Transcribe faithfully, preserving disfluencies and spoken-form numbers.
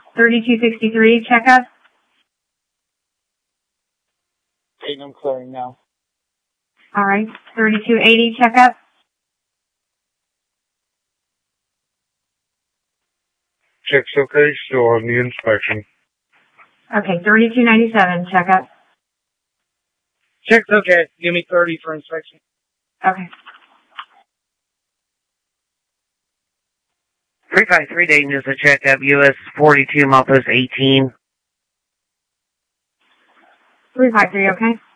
thirty-two sixty-three, checkup. Eight, I'm clearing now. All right. thirty-two eighty, checkup. Check's okay, still on the inspection. Okay, thirty-two ninety-seven, checkup. Check's okay. Give me thirty for inspection. Okay. three five three Dayton is a checkup, U S forty-two, Malthus eighteen. three five three, okay.